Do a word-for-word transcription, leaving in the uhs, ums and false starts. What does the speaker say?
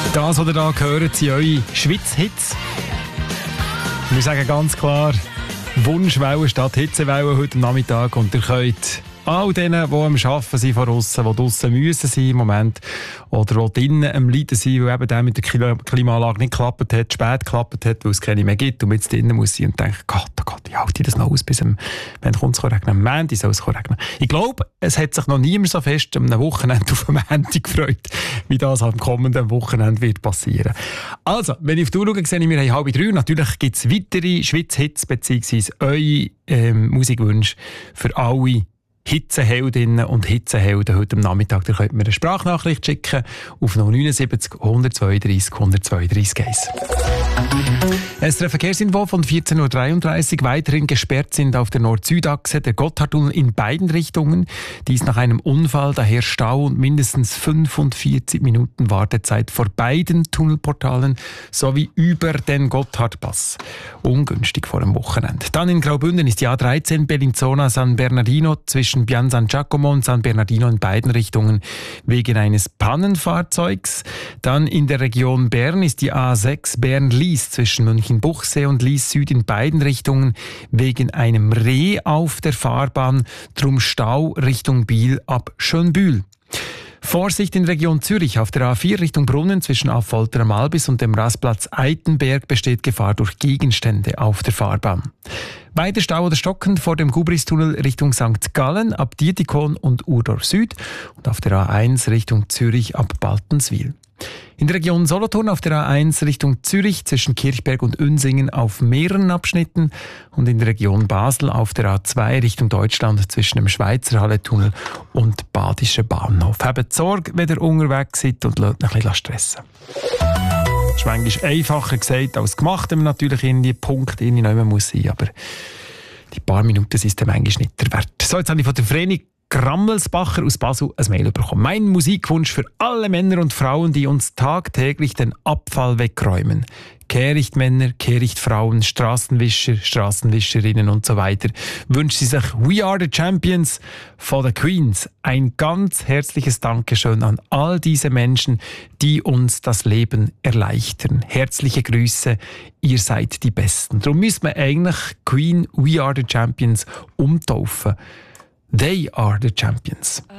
Das, was ihr da gehört, sind eure Schweiz-Hits. Wir sagen ganz klar, Wunschwelle statt Hitzewelle heute Nachmittag. Und ihr könnt all denen, die am Arbeiten sind von aussen, die draussen müssen sein im Moment, oder die drinnen am Leiden sind, weil eben der mit der Klimaanlage nicht geklappt hat, spät geklappt hat, weil es keine mehr gibt, und jetzt drinnen muss sein und denken, Gott, oh Gott, wie halte ich das noch aus, bis am, wenn es regnen, am Montag soll es regnen. Ich glaube, es hat sich noch niemand so fest am Wochenende auf am Montag gefreut, wie das am kommenden Wochenende wird passieren. Also, wenn ich auf die Uhr schaue, sehe ich, wir haben halb drei. Natürlich gibt es weitere Schweiz-Hits, beziehungsweise eure ähm, Musikwünsche für alle Hitzeheldinnen und Hitzehelden heute am Nachmittag. Da könnt ihr mir eine Sprachnachricht schicken auf null neun sieben null eins zwei drei eins zwei drei eins. Es ist ein Verkehrsinfo von vierzehn Uhr dreiunddreißig. Weiterhin gesperrt sind auf der Nord-Süd-Achse der Gotthardtunnel in beiden Richtungen. Dies nach einem Unfall, daher Stau und mindestens fünfundvierzig Minuten Wartezeit vor beiden Tunnelportalen sowie über den Gotthardpass. Ungünstig vor dem Wochenende. Dann in Graubünden ist die A dreizehn Bellinzona-San Bernardino zwischen Pian San Giacomo und San Bernardino in beiden Richtungen wegen eines Pannenfahrzeugs. Dann in der Region Bern ist die A sechs Bern-Lies zwischen Münchenbuchsee und Lies Süd in beiden Richtungen wegen einem Reh auf der Fahrbahn, drum Stau Richtung Biel ab Schönbühl. Vorsicht in Region Zürich. Auf der A vier Richtung Brunnen zwischen Affolter am Albis und dem Rastplatz Eitenberg besteht Gefahr durch Gegenstände auf der Fahrbahn. Weiter Stau oder stockend vor dem Gubristunnel Richtung Sankt Gallen ab Dietikon und Urdorf Süd und auf der A eins Richtung Zürich ab Baltenswil. In der Region Solothurn auf der A eins Richtung Zürich zwischen Kirchberg und Unsingen auf mehreren Abschnitten und in der Region Basel auf der A zwei Richtung Deutschland zwischen dem Schweizer Halletunnel und Badischen Bahnhof. Habt Sorge, wenn ihr unterwegs seid, und lasst euch ein bisschen stressen. Das ist manchmal einfacher gesagt als gemacht, wenn man natürlich in die Punkte nicht mehr muss sein, aber die paar Minuten sind es manchmal nicht der Wert. So, jetzt habe ich von der Vreni Grammelsbacher aus Basel ein Mail bekommen. Mein Musikwunsch für alle Männer und Frauen, die uns tagtäglich den Abfall wegräumen. Kehrichtmänner, Kehrichtfrauen, Straßenwischer, Straßenwischerinnen und so weiter, wünscht sie sich We Are the Champions von den Queens. Ein ganz herzliches Dankeschön an all diese Menschen, die uns das Leben erleichtern. Herzliche Grüße, ihr seid die Besten. Darum müssen wir eigentlich Queen We Are the Champions umtaufen. They are the champions.